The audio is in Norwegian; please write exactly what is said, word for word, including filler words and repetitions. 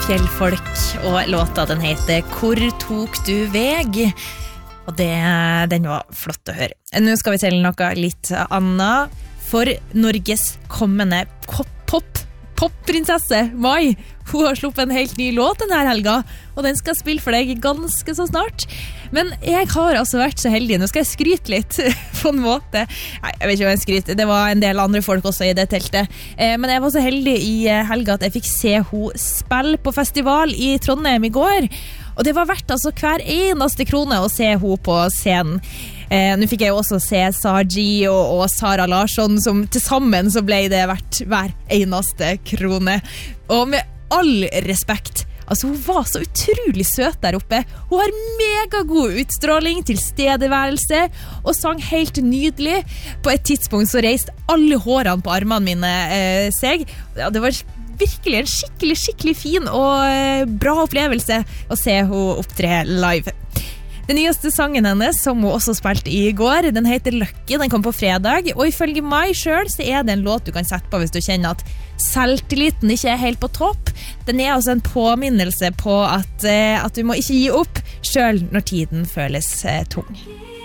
Fjellfolk, og låta den heter Hvor tok du veg? Og det, den var flott å høre. Nå skal vi til noe litt annet. For Norges kommende pop, pop-prinsesse, Mai, hun har sluppet en helt ny låt denne helga, og den skal spille for deg ganske så snart. Men jeg har altså vært så heldig, nå skal jeg skryte litt på en måte. Nei, jeg vet ikke hva jeg skryter, det var en del andre folk også i det teltet. Eh, men jeg var så heldig i helga at jeg fikk se hun spille på festival i Trondheim i går. Og det var verdt altså hver eneste krone å se hun på scenen. Eh, nå fikk jeg jo også se Saji og, og Sara Larsson, som til sammen så ble det verdt hver eneste krone. Og med all respekt, altså hun var så utrolig søt der oppe. Hun har megagod utstråling, tilstedeværelse, og sang helt nydelig. På et tidspunkt så reiste alle hårene på armene mine eh, seg. Ja, det var virkelig en skikkelig, skikkelig fin og eh, bra opplevelse å se hun opptre live. Den nyeste sangen hennes, som hun også spilte i går, den heter Lucky, den kom på fredag, og ifølge meg selv så er det en låt du kan sette på hvis du kjenner at selvtilliten ikke er helt på topp. Den er altså en påminnelse på at, eh, at du må ikke gi opp, selv når tiden føles eh, tung.